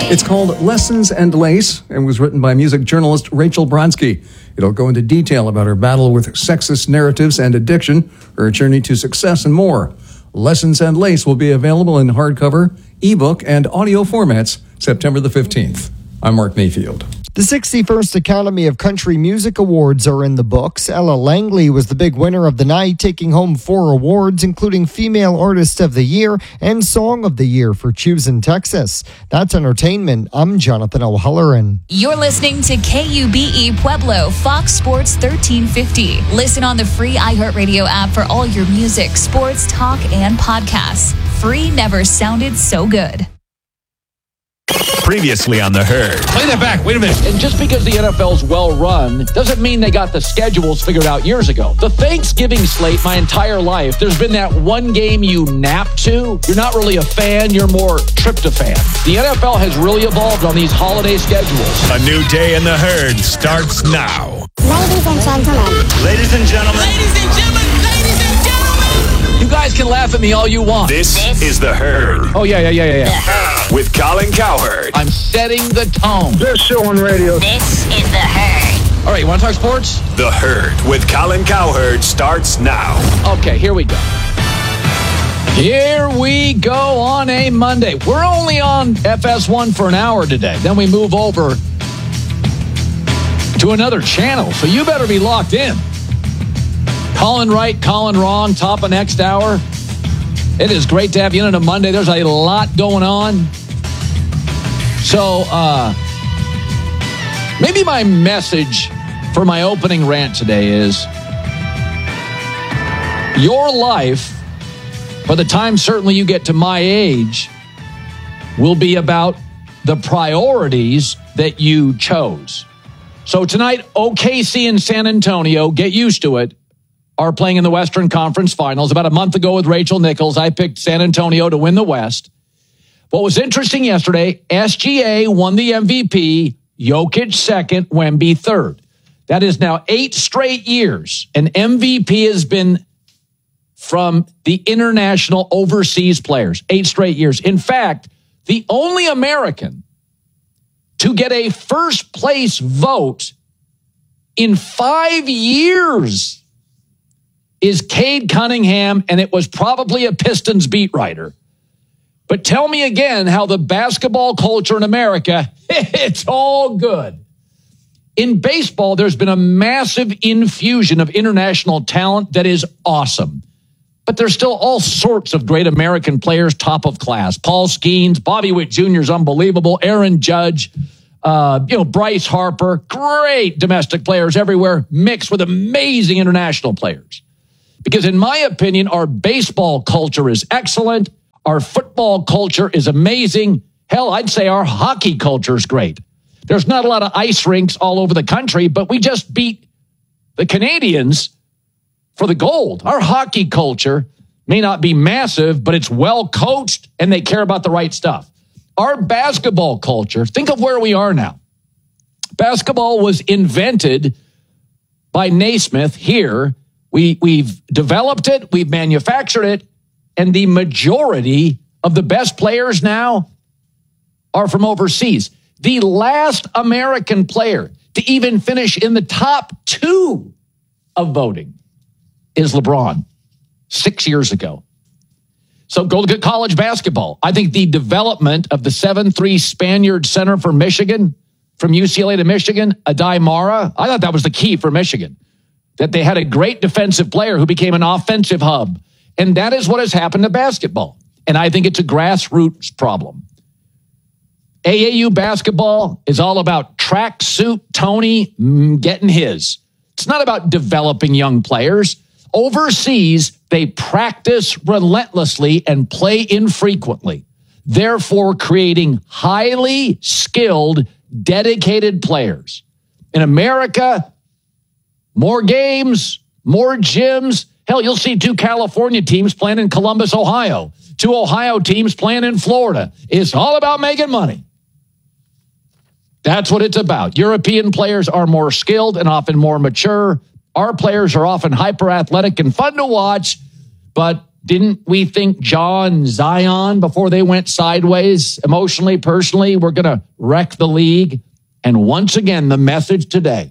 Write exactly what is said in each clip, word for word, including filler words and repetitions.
It's called Lessons and Lace and was written by music journalist Rachel Bronsky. It'll go into detail about her battle with sexist narratives and addiction, her journey to success, and more. Lessons and Lace will be available in hardcover, ebook, and audio formats September the fifteenth. I'm Mark Mayfield. The sixty-first Academy of Country Music Awards are in the books. Ella Langley was the big winner of the night, taking home four awards, including Female Artist of the Year and Song of the Year for Choosing Texas. That's entertainment. I'm Jonathan O'Halloran. You're listening to K U B E Pueblo, Fox Sports thirteen fifty. Listen on the free iHeartRadio app for all your music, sports, talk, and podcasts. Free never sounded so good. Previously on The Herd. Play that back. Wait a minute. And just because the N F L's well run doesn't mean they got the schedules figured out years ago. The Thanksgiving slate, my entire life, there's been that one game you nap to. You're not really a fan. You're more tryptophan. The N F L has really evolved on these holiday schedules. A new day in The Herd starts now. Ladies and gentlemen. Ladies and gentlemen. Ladies and gentlemen. Ladies and gentlemen. You guys can laugh at me all you want. This, this is The Herd. Oh, yeah, yeah, yeah, yeah, yeah. With Colin Cowherd. I'm setting the tone. This show on radio. This is The Herd. All right, you want to talk sports? The Herd with Colin Cowherd starts now. Okay, here we go. Here we go on a Monday. We're only on F S one for an hour today. Then we move over to another channel, so you better be locked in. Colin right, Colin wrong, top of next hour. It is great to have you in on a Monday. There's a lot going on. So, uh, maybe my message for my opening rant today is your life, by the time certainly you get to my age, will be about the priorities that you chose. So tonight, O K C and San Antonio, get used to it, are playing in the Western Conference Finals. About a month ago with Rachel Nichols, I picked San Antonio to win the West. What was interesting yesterday, S G A won the M V P, Jokic second, Wemby third. That is now eight straight years. An M V P has been from the international overseas players. Eight straight years. In fact, the only American to get a first place vote in five years is Cade Cunningham, and it was probably a Pistons beat writer. But tell me again how the basketball culture in America, it's all good. In baseball, there's been a massive infusion of international talent that is awesome. But there's still all sorts of great American players, top of class. Paul Skeens, Bobby Witt Junior is unbelievable. Aaron Judge, uh, you know, Bryce Harper, great domestic players everywhere, mixed with amazing international players. Because in my opinion, our baseball culture is excellent. Our football culture is amazing. Hell, I'd say our hockey culture is great. There's not a lot of ice rinks all over the country, but we just beat the Canadians for the gold. Our hockey culture may not be massive, but it's well coached and they care about the right stuff. Our basketball culture, think of where we are now. Basketball was invented by Naismith here. We, we've developed it, we've manufactured it, and the majority of the best players now are from overseas. The last American player to even finish in the top two of voting is LeBron, six years ago. So go look at college basketball. I think the development of the seven three Spaniard center for Michigan, from U C L A to Michigan, Adai Mara, I thought that was the key for Michigan. That they had a great defensive player who became an offensive hub. And that is what has happened to basketball. And I think it's a grassroots problem. A A U basketball is all about tracksuit Tony getting his. It's not about developing young players. Overseas, they practice relentlessly and play infrequently, therefore creating highly skilled, dedicated players. In America, more games, more gyms. Hell, you'll see two California teams playing in Columbus, Ohio. Two Ohio teams playing in Florida. It's all about making money. That's what it's about. European players are more skilled and often more mature. Our players are often hyper athletic and fun to watch, but Didn't we think Ja and Zion, before they went sideways emotionally, personally, were going to wreck the league? And once again, the message today,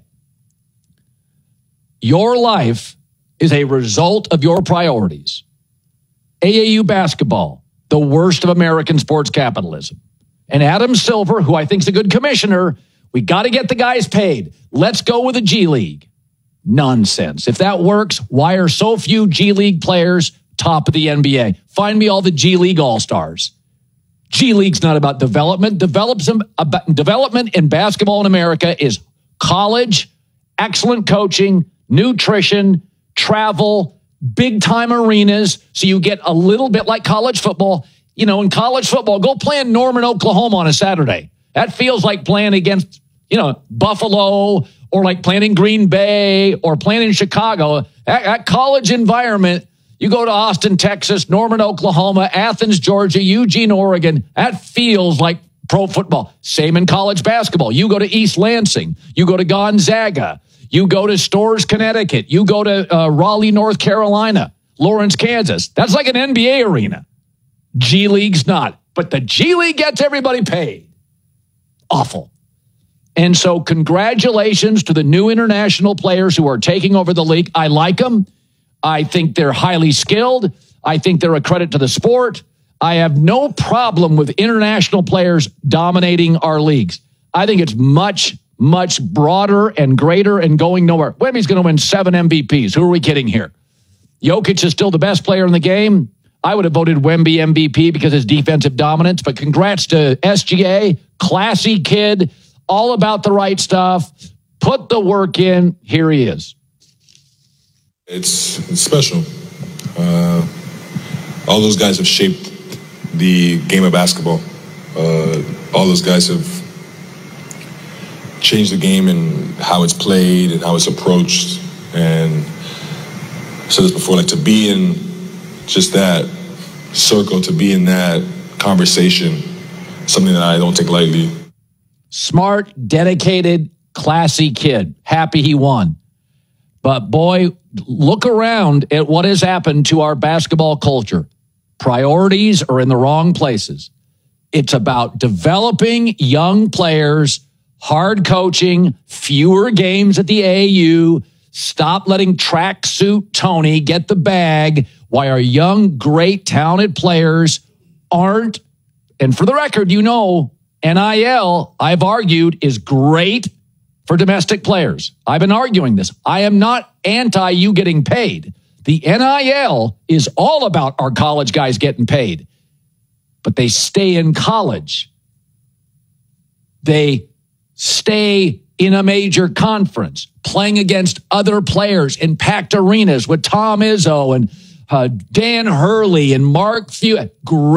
your life is a result of your priorities. A A U basketball, the worst of American sports capitalism. And Adam Silver, who I think is a good commissioner, we got to get the guys paid. Let's go with the G League. Nonsense. If that works, why are so few G League players top of the N B A? Find me all the G League All-Stars. G League's not about development. Develops, about, development in basketball in America is college, excellent coaching, nutrition, travel, big-time arenas, so you get a little bit like college football. You know, in college football, go play in Norman, Oklahoma on a Saturday. That feels like playing against, you know, Buffalo, or like playing in Green Bay, or playing in Chicago. That, that college environment, you go to Austin, Texas, Norman, Oklahoma, Athens, Georgia, Eugene, Oregon, that feels like pro football. Same in college basketball. You go to East Lansing, you go to Gonzaga, you go to Storrs, Connecticut, you go to uh, Raleigh, North Carolina, Lawrence, Kansas. That's like an N B A arena. G League's not. But the G League gets everybody paid. Awful. And so congratulations to the new international players who are taking over the league. I like them. I think they're highly skilled. I think they're a credit to the sport. I have no problem with international players dominating our leagues. I think it's much, much broader and greater and going nowhere. Wemby's going to win seven M V Ps. Who are we kidding here? Jokic is still the best player in the game. I would have voted Wemby M V P because of his defensive dominance, but congrats to S G A, classy kid, all about the right stuff. Put the work in. Here he is. It's, it's special. Uh, all those guys have shaped the game of basketball. Uh, all those guys have changed the game and how it's played and how it's approached. And I said this before, like to be in just that circle, to be in that conversation, something that I don't take lightly. Smart, dedicated, classy kid. Happy he won. But boy, look around at what has happened to our basketball culture. Priorities are in the wrong places. It's about developing young players, hard coaching, fewer games at the A A U. Stop letting tracksuit Tony get the bag while our young, great, talented players aren't. And for the record, you know, N I L, I've argued, is great for domestic players. I've been arguing this. I am not anti you getting paid. The N I L is all about our college guys getting paid. But they stay in college. They stay in a major conference, playing against other players in packed arenas with Tom Izzo and uh, Dan Hurley and Mark Few. Great.